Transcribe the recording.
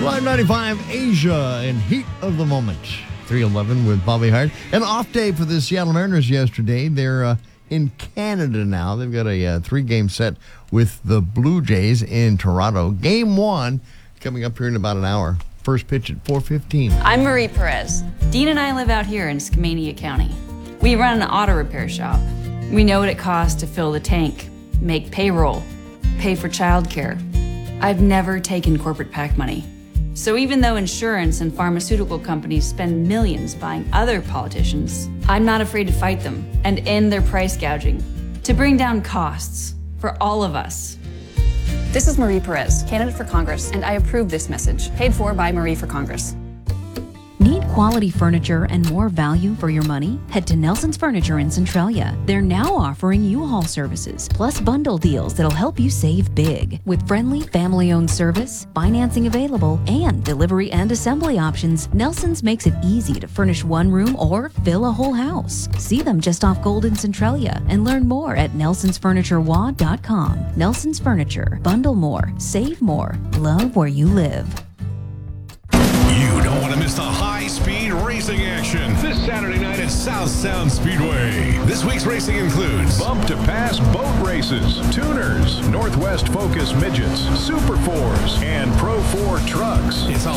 Live 95 Asia in heat of the moment. 3:11 with Bobby Hart. An off day for the Seattle Mariners yesterday. They're in Canada now. They've got a 3-game set with the Blue Jays in Toronto. Game 1 coming up here in about an hour. First pitch at 4:15. I'm Marie Perez. Dean and I live out here in Skamania County. We run an auto repair shop. We know what it costs to fill the tank, make payroll, pay for childcare. I've never taken corporate PAC money. So even though insurance and pharmaceutical companies spend millions buying other politicians, I'm not afraid to fight them and end their price gouging to bring down costs for all of us. This is Marie Perez, candidate for Congress, and I approve this message, paid for by Marie for Congress. Need quality furniture and more value for your money? Head to Nelson's Furniture in Centralia. They're now offering U-Haul services, plus bundle deals that'll help you save big. With friendly, family-owned service, financing available, and delivery and assembly options, Nelson's makes it easy to furnish one room or fill a whole house. See them just off Gold in Centralia and learn more at nelsonsfurniturewa.com. Nelson's Furniture. Bundle more, save more, love where you live. You don't want to miss the high-speed racing action this Saturday night at South Sound Speedway. This week's racing includes bump to pass boat races, tuners, Northwest Focus midgets, Super 4s, and Pro 4 trucks. It's all